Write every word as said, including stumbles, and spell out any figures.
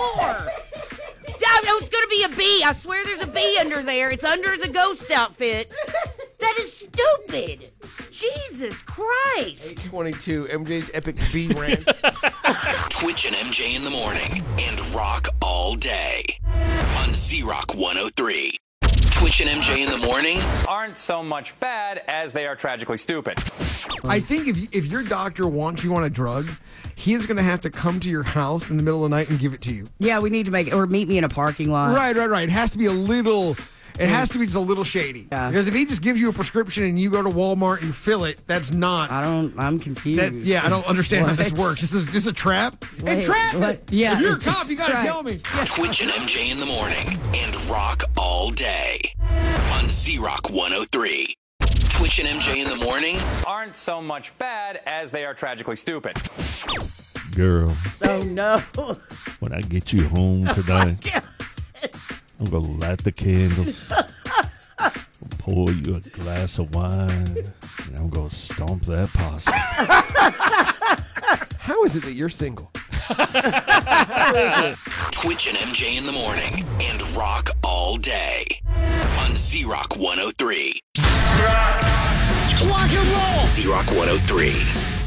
floor. No, it's going to be a bee. I swear there's a bee under there. It's under the ghost outfit. That is stupid. Jesus Christ. eight twenty-two, M J's Epic Bee Rant. Twitch and M J in the morning and rock all day on Z-Rock one oh three. Twitch and M J in the morning aren't so much bad as they are tragically stupid. I think if if your doctor wants you on a drug, he is going to have to come to your house in the middle of the night and give it to you. Yeah, we need to make it, or meet me in a parking lot. Right, right, right. It has to be a little... It has to be just a little shady. Yeah. Because if he just gives you a prescription and you go to Walmart and fill it, that's not... I don't... I'm confused. That, yeah, I don't understand how this works. This is this a trap? Wait, hey, trap what? it! Yeah, if you're a cop, you got to right. tell me. Yeah. Twitch and M J in the morning and rock all day on Z-Rock one oh three. Twitch and M J in the morning aren't so much bad as they are tragically stupid. Girl. Oh, no. When I get you home tonight, I'm going to light the candles, pour you a glass of wine, and I'm going to stomp that possum. How is it that you're single? Twitch and M J in the morning and rock all day on Z-Rock one oh three. Rock and roll! Z-Rock one oh three.